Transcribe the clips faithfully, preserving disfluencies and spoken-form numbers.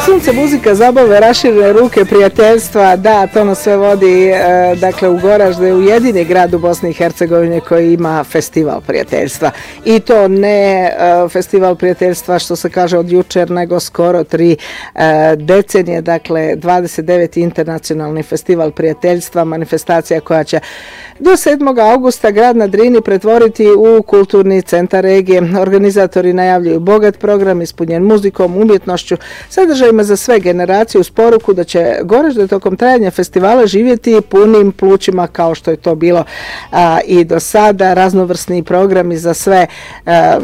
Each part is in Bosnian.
Sunce, muzika, zabave, raširene ruke, prijateljstva, da, to nas sve vodi e, dakle u Goražde, u jedini grad u Bosni i Hercegovini koji ima festival prijateljstva. I to ne e, festival prijateljstva što se kaže od jučer, nego skoro tri e, decenije, dakle dvadeset deveti internacionalni festival prijateljstva, manifestacija koja će do sedmog augusta grad na Drini pretvoriti u kulturni centar regije. Organizatori najavljuju bogat program ispunjen muzikom, umjetnošću, sadržajima za sve generacije uz poruku da će Goražde tokom trajanja festivala živjeti punim plućima kao što je to bilo a, i do sada. Raznovrsni programi za sve a,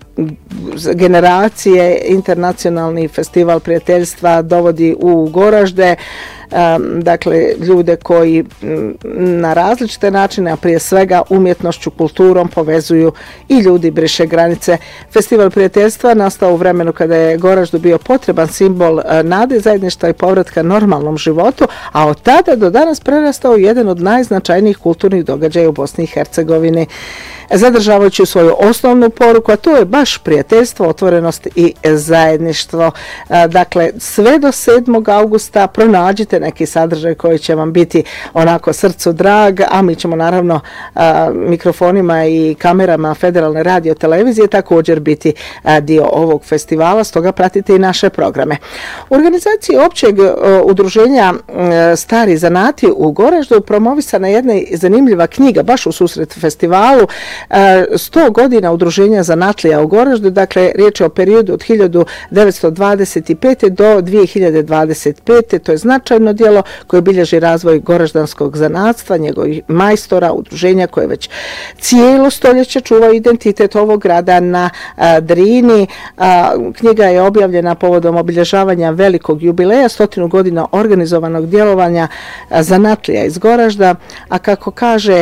generacije. Internacionalni festival prijateljstva dovodi u Goražde Um, dakle ljude koji m, na različite načine, a prije svega umjetnošću, kulturom povezuju i ljudi briše granice. Festival prijateljstva nastao u vremenu kada je Goraždu bio potreban simbol uh, nade, zajedništva i povratka normalnom životu, a od tada do danas prerastao jedan od najznačajnijih kulturnih događaja u Bosni i Hercegovini, zadržavajući svoju osnovnu poruku, a to je baš prijateljstvo, otvorenost i zajedništvo. Dakle, sve do sedmog augusta pronađite neki sadržaj koji će vam biti onako srcu drag, a mi ćemo naravno mikrofonima i kamerama Federalne radio televizije također biti dio ovog festivala, stoga pratite i naše programe. U organizaciji općeg udruženja Stari zanati u Goraždu promovisana jedna zanimljiva knjiga baš u susret festivalu, sto godina udruženja zanatlija u Goraždu, dakle riječ je o periodu od hiljadu devetsto dvadeset pete do dvije hiljade dvadeset pete. To je značajno djelo koje bilježi razvoj goraždanskog zanatstva, njegovih majstora, udruženja koje već cijelo stoljeće čuvaju identitet ovog grada na a, Drini. A, knjiga je objavljena povodom obilježavanja velikog jubileja, stotinu godina organizovanog djelovanja a, zanatlija iz Goražda, a kako kaže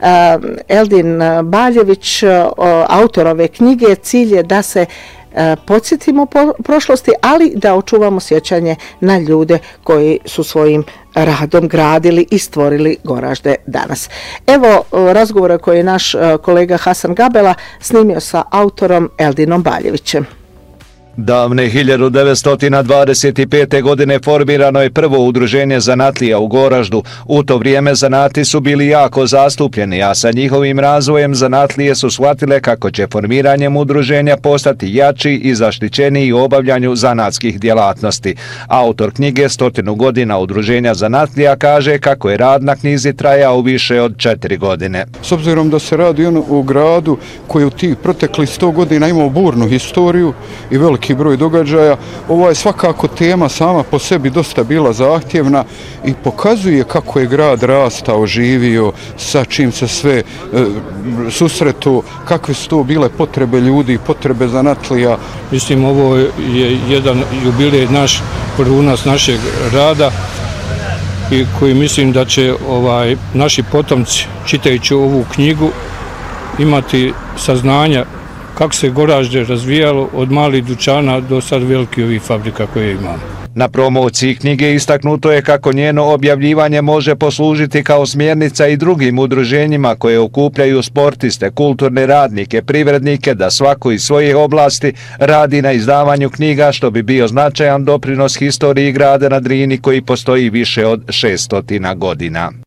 Eldin Baljević, autor ove knjige, cilj je da se podsjetimo po prošlosti, ali da očuvamo sjećanje na ljude koji su svojim radom gradili i stvorili Goražde danas. Evo razgovora koji je naš kolega Hasan Gabela snimio sa autorom Eldinom Baljevićem. Davne hiljadu devetsto dvadeset pete. godine formirano je prvo udruženje zanatlija u Goraždu. U to vrijeme zanati su bili jako zastupljeni, a sa njihovim razvojem zanatlije su shvatile kako će formiranjem udruženja postati jači i zaštićeniji u obavljanju zanatskih djelatnosti. Autor knjige Stotinu godina udruženja zanatlija kaže kako je rad na knjizi trajao više od četiri godine. S obzirom da se radi on u gradu koji u tih proteklih sto godina imao burnu historiju i veliki broj događaja, ovo je svakako tema sama po sebi dosta bila zahtjevna i pokazuje kako je grad rastao, živio, sa čim se sve e, susretu, kakve su to bile potrebe ljudi, potrebe zanatlija. Mislim, ovo je jedan jubilej naš, vrhunac našeg rada i koji mislim da će ovaj naši potomci, čitajući ovu knjigu, imati saznanja kako se Goražde razvijalo od malih dućana do sad velikih ovih fabrika koje imamo. Na promociji knjige istaknuto je kako njeno objavljivanje može poslužiti kao smjernica i drugim udruženjima koje okupljaju sportiste, kulturne radnike, privrednike da svako iz svojih oblasti radi na izdavanju knjiga, što bi bio značajan doprinos historiji grada na Drini koji postoji više od šeststo godina.